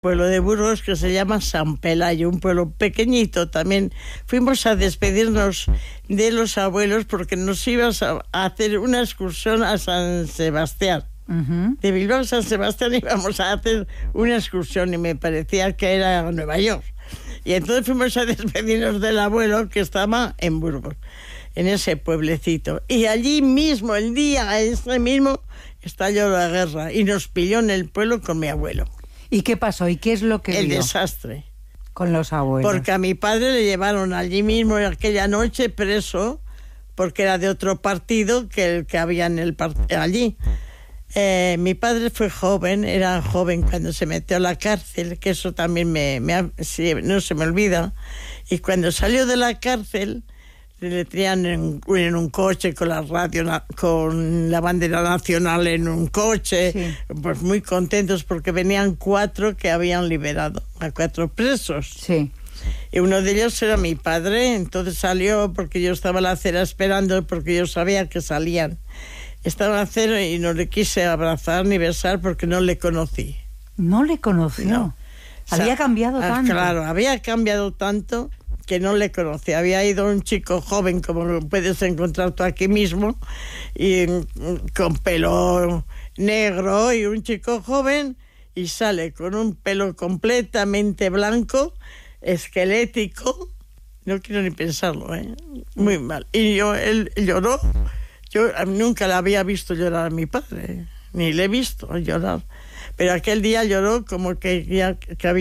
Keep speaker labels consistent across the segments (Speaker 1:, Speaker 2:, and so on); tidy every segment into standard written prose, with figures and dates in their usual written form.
Speaker 1: pueblo de Burgos que se llama San Pelayo, un pueblo pequeñito también. Fuimos a despedirnos de los abuelos porque nos íbamos a hacer una excursión a San Sebastián. De Bilbao a San Sebastián íbamos a hacer una excursión y me parecía que era Nueva York. Y entonces fuimos a despedirnos del abuelo que estaba en Burgos, en ese pueblecito. Y allí mismo, el día ese mismo, estalló la guerra y nos pilló en el pueblo con mi abuelo.
Speaker 2: ¿Y qué pasó? ¿Y qué es lo que
Speaker 1: El
Speaker 2: vio?
Speaker 1: desastre.
Speaker 2: Con los abuelos.
Speaker 1: Porque a mi padre le llevaron allí mismo aquella noche preso, porque era de otro partido que el que había en allí. Mi padre fue joven, era joven cuando se metió a la cárcel, que eso también no se me olvida. Y cuando salió de la cárcel, le traían en un coche con la radio, con la bandera nacional en un coche, sí. Pues muy contentos porque venían 4 que habían liberado a 4 presos.
Speaker 2: Sí.
Speaker 1: Y uno de ellos era mi padre, entonces salió porque yo estaba en la acera esperando, porque yo sabía que salían. Estaba en la acera y no le quise abrazar ni besar porque no le conocí.
Speaker 2: ¿No le conoció?
Speaker 1: No.
Speaker 2: Había cambiado tanto.
Speaker 1: Claro, había cambiado tanto que no le conocí. Había ido un chico joven, como puedes encontrar tú aquí mismo, y con pelo negro, y un chico joven, y sale con un pelo completamente blanco, esquelético, no quiero ni pensarlo, muy mal. Y él lloró. Yo nunca le había visto llorar a mi padre, ni le he visto llorar. Pero aquel día lloró como que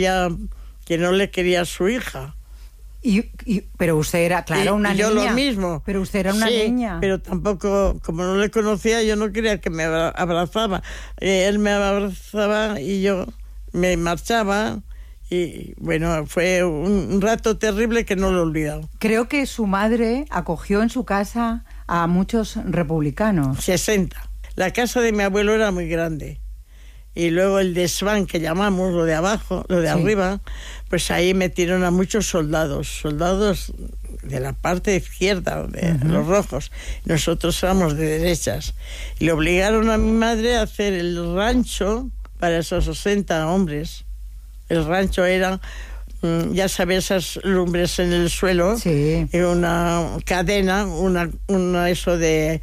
Speaker 1: no le quería a su hija.
Speaker 2: Pero usted era, claro, una niña.
Speaker 1: Yo lo mismo.
Speaker 2: Pero usted era una niña.
Speaker 1: Pero tampoco, como no le conocía, yo no quería que me abrazaba. Él me abrazaba y yo me marchaba. Y bueno, fue un rato terrible que no lo he olvidado.
Speaker 2: Creo que su madre acogió en su casa a muchos republicanos.
Speaker 1: 60. La casa de mi abuelo era muy grande. Y luego el desván que llamamos, lo de abajo, lo de arriba, pues ahí metieron a muchos soldados de la parte izquierda, de los rojos. Nosotros éramos de derechas. Y le obligaron a mi madre a hacer el rancho para esos 60 hombres. El rancho era, ya sabes, esas lumbres en el suelo,
Speaker 2: sí.
Speaker 1: Y una cadena, eso de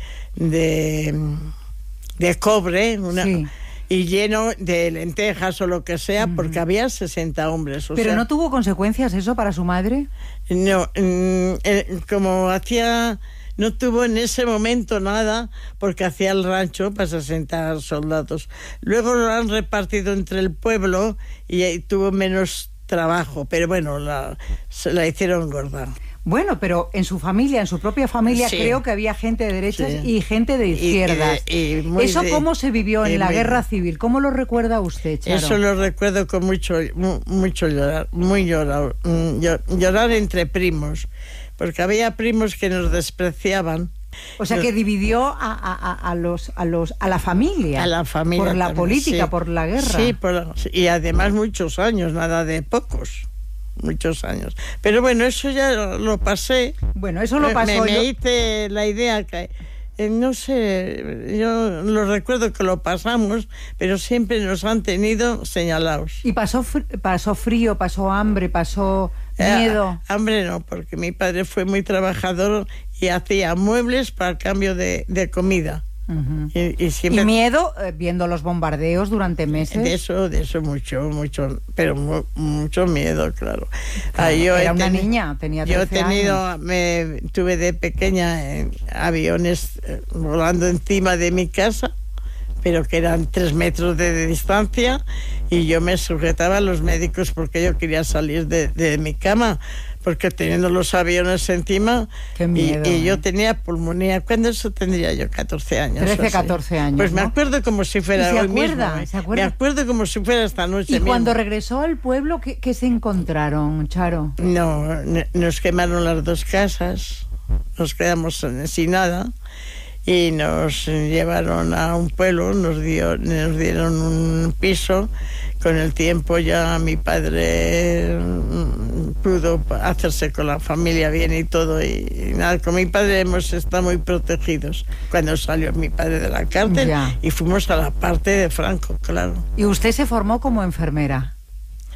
Speaker 1: cobre,
Speaker 2: sí.
Speaker 1: Y lleno de lentejas o lo que sea, porque había 60 hombres.
Speaker 2: ¿Pero no tuvo consecuencias eso para su madre?
Speaker 1: No, no tuvo en ese momento nada, porque hacía el rancho para 60 soldados. Luego lo han repartido entre el pueblo y tuvo menos trabajo, pero bueno, se la hicieron gorda.
Speaker 2: Bueno, pero en su familia, en su propia familia, sí. Creo que había gente de derechas y gente de izquierdas. ¿Eso cómo se vivió en la guerra civil? ¿Cómo lo recuerda usted, Charo?
Speaker 1: Eso lo recuerdo con mucho llorar, llorar entre primos, porque había primos que nos despreciaban.
Speaker 2: O sea, que dividió a la familia.
Speaker 1: A la familia.
Speaker 2: Por la
Speaker 1: también,
Speaker 2: política,
Speaker 1: sí.
Speaker 2: Por la guerra.
Speaker 1: Sí, y además muchos años, nada de pocos. Muchos años. Pero bueno, eso ya lo pasé.
Speaker 2: Bueno, eso lo pasó.
Speaker 1: Me hice la idea que... no sé, yo lo recuerdo que lo pasamos, pero siempre nos han tenido señalados.
Speaker 2: ¿Y pasó frío, pasó hambre, pasó miedo?
Speaker 1: Hambre no, porque mi padre fue muy trabajador y hacía muebles para el cambio de comida. Y siempre...
Speaker 2: ¿Y miedo viendo los bombardeos durante meses?
Speaker 1: De eso mucho, pero mucho miedo, claro.
Speaker 2: Era una niña, tenía 13 años.
Speaker 1: Tuve de pequeña aviones volando encima de mi casa, pero que eran 3 metros de distancia, y yo me sujetaba a los médicos porque yo quería salir de mi cama, porque teniendo los aviones encima.
Speaker 2: Qué miedo,
Speaker 1: y yo tenía pulmonía. ¿Cuándo eso tendría yo? 14 años.
Speaker 2: 13, 14 años.
Speaker 1: Pues
Speaker 2: ¿no?
Speaker 1: me acuerdo como si fuera hoy mismo.
Speaker 2: ¿Se acuerda?
Speaker 1: Me acuerdo como si fuera esta noche.
Speaker 2: ¿Y
Speaker 1: mismo.
Speaker 2: cuando regresó al pueblo, qué se encontraron, Charo?
Speaker 1: No, nos quemaron las 2 casas, nos quedamos sin nada. Y nos llevaron a un pueblo, nos dieron un piso. Con el tiempo ya mi padre pudo hacerse con la familia bien y todo, y nada, con mi padre hemos estado muy protegidos cuando salió mi padre de la cárcel, y fuimos a la parte de Franco, claro.
Speaker 2: ¿Y usted se formó como enfermera?